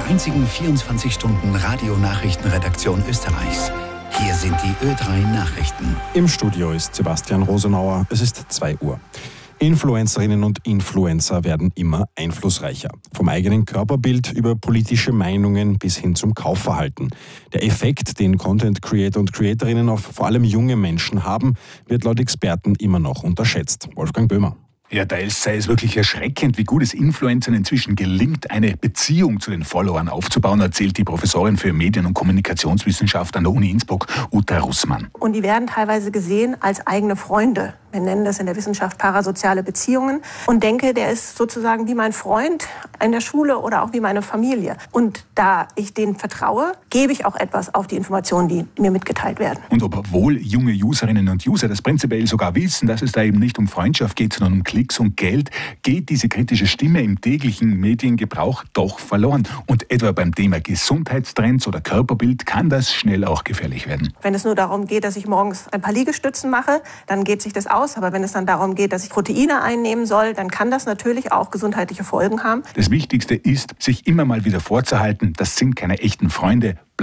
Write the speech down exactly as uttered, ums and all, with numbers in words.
der einzigen vierundzwanzig Stunden Radionachrichtenredaktion Österreichs. Hier sind die Ö drei Nachrichten. Im Studio ist Sebastian Rosenauer. Es ist zwei Uhr. Influencerinnen und Influencer werden immer einflussreicher. Vom eigenen Körperbild über politische Meinungen bis hin zum Kaufverhalten. Der Effekt, den Content Creator und Creatorinnen auf vor allem junge Menschen haben, wird laut Experten immer noch unterschätzt. Wolfgang Böhmer. Ja, teils sei es wirklich erschreckend, wie gut es Influencern inzwischen gelingt, eine Beziehung zu den Followern aufzubauen, erzählt die Professorin für Medien- und Kommunikationswissenschaft an der Uni Innsbruck, Uta Russmann. Und die werden teilweise gesehen als eigene Freunde. Wir nennen das in der Wissenschaft parasoziale Beziehungen. Und denke, der ist sozusagen wie mein Freund in der Schule oder auch wie meine Familie. Und da ich denen vertraue, gebe ich auch etwas auf die Informationen, die mir mitgeteilt werden. Und obwohl junge Userinnen und User das prinzipiell sogar wissen, dass es da eben nicht um Freundschaft geht, sondern um Klicks und Geld, geht diese kritische Stimme im täglichen Mediengebrauch doch verloren. Und etwa beim Thema Gesundheitstrends oder Körperbild kann das schnell auch gefährlich werden. Wenn es nur darum geht, dass ich morgens ein paar Liegestützen mache, dann geht sich das aus. Aber wenn es dann darum geht, dass ich Proteine einnehmen soll, dann kann das natürlich auch gesundheitliche Folgen haben. Das Wichtigste ist, sich immer mal wieder vorzuhalten, das sind keine echten Freunde.